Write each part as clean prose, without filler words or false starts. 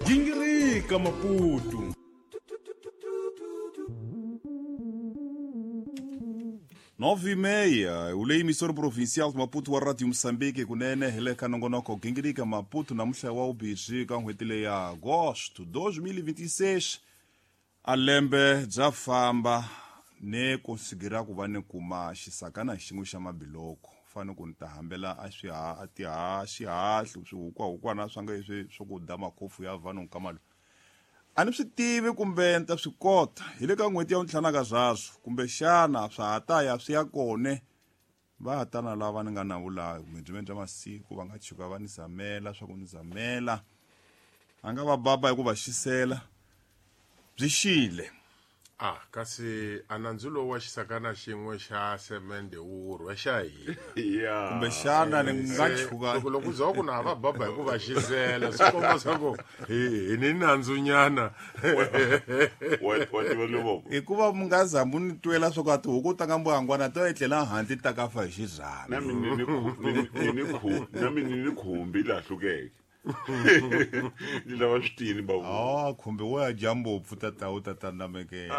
Gingirika Maputo. Nove e meia, ule emissora provincial de Maputo wa Radio Moçambique kunene heleka nongonoko Gingirika Maputo na mhla wa ubiji ka n'hwetile ya agosto 2026 alembe bya famba ne konsigira ku va ne kuma xisakana xin'we xa mabiloko fane ku ni ta hambela a swihahlu swihukwana swa nge swo ku da makhofu ya vanhu nkamalo a ni swi tivi kumbe ni ta swi kota hi le ka n'hweti ya ntlhanu ka zwaswo kumbe xana swa ha ta ya swi ya kone va ha ta na lava ni nga na vula management ya masiku va nga chuka va ni zamela swa ku ni zamela a nga va baba hi ku va xisela byi xile kasi anandzulo wa xisakana xin'we xa semende wurwa xa hina kumbe xana ni nga chuka loko za ku na va baba hi ku va xisela swi komba swa ku hi ni nandzunyana hikuva mi nga za mu ni twela swa ku a tihuku ta ka mbwangwana to etlela hanti ta ka fa hi xizana na mina ni khumbi la hlukeke ni lava switini babu khumbi wo ya jambopfu tatawu tatanamekele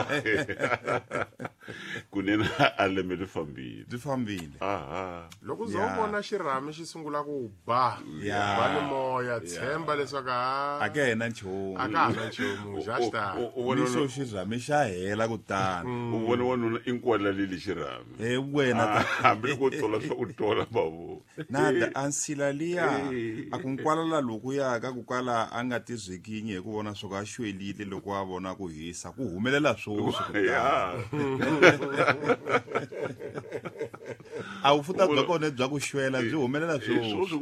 kunena alembe li fambile loko zo vona xirhami xi sungula ku ba ni moya tshemba leswaku a ka hena nchumu xa xitalo niso xirhami xa hela kutani u vona wanuna i nkwalaleli xirhami wena hambi ko tola swa ku tola babu nada ansila liya a ku nkwalala loko ya ka ku kala a nga tizikinyi hi ku vona swo ka xwelile loko a vona ku hisa ku humelela swoswi a wu futa bya kona bya ku xwela byi humelela swoswi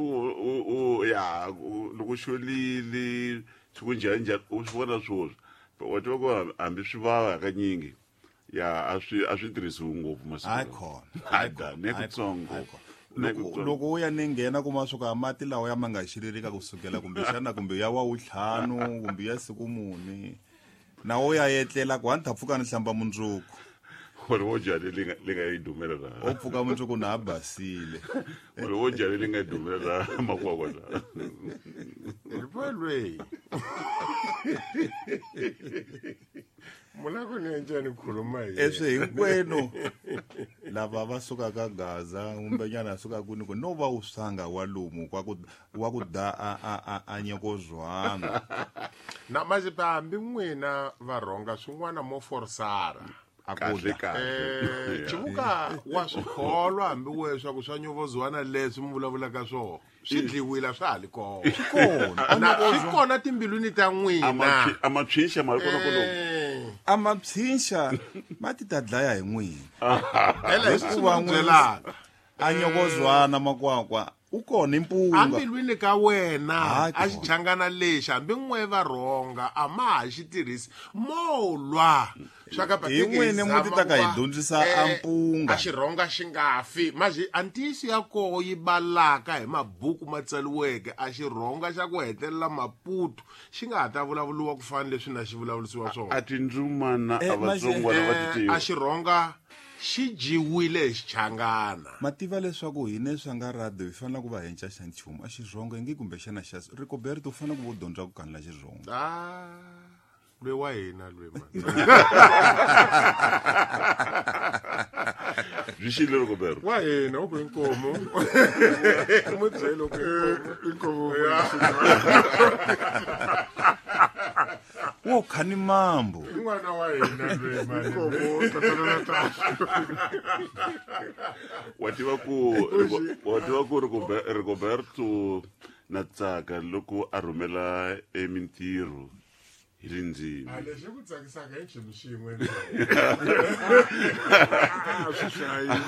loko xwelile swi ku njhaninjhani u swi vona swoswi wa tiva ku hambi swi vava hakanyingi a swi tirhisiwi ngopfu masiku ne kutsongo loko u ya ni nghena kuma swo ka mati lawa ya ma nga xilelika kusukela kumbe xana kumbe ya wa wutlhanu kumbe ya siku muni na wo ya etlela ku a ni ta pfuka ni hlamba mundzuku uri wo njhani li nga yi dumela o pfuka mundzuku na a basile uri wo njhani li nga yi dumela makwakwa la lweyi mulako ni njhani khuluma hi eswe hinkwenu lava va sukaka Gaza umbenyana asuka kuni ku no va usanga walumu wa ku da a nyekozwana na mazipambi n'wina va rhonga swin'wana mo forsara chivuka wa swikholwa hambi we swa ku swa nyovozwana leswi mi vulavulaka swona swi dliwile swa ha li kona swi kona timbilwini ta n'wina a mapshinsha ma ri kona kolomu a mapshinsha ma ti ta dlaya hi n'wina hikuva n'wina a nyokozwana makwakwa u kona impunga ambilwini ka wena a xichangana lexi hambi n'we va rhonga a ma ha xi tirhisi molwa hi n'wini muti ta ka hi dyondzisa a mpunga a xirhonga xi nga fi mazi antisi ya koho yi balaka hi mabuku ma tsaliweke a xirhonga xa ku hetelela Maputo xi nga ha ta vulavuliwa ku fana leswi na xi vulavurisiwa swona a tindzumana a vatsongwana va titiwa a xirhonga xi jiwile hi xichangana mativa leswaku hine swa nga radio hi fanele ku va henca xa nchumu a xirhonga ngi kumbe xana xa Ricoberto u fanele ku vo dyondza ku kanela xirhonga lwe wa hina lwe byi xile Ricoberto wa hina u ku inkomo mu byelo ku inkomo wo khani mambo n'wana wa hina lwe mani wa tiva ku Ricoberto na tsaka loko a rhumela mintirho hi ri ndzimi lexi ku tsakisaka hi xilo xin'we swi hlayile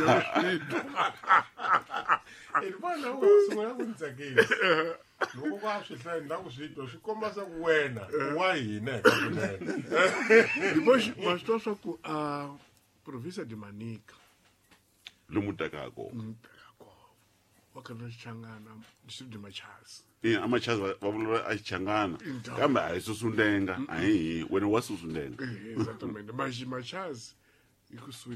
hi vona u sungula ku ni tsakisa loko va swi hlayi ni la ku swi twa swi komba swa ku wena wa hina hi ka kunene ma swi twa swa ku Professor de Manica lomu takako wa kana xichangana Steve Machas amachazi va vulavula a xichangana kambe a hi susundenga a hi wena wa susundenga exatamente mas Machas i kusuhi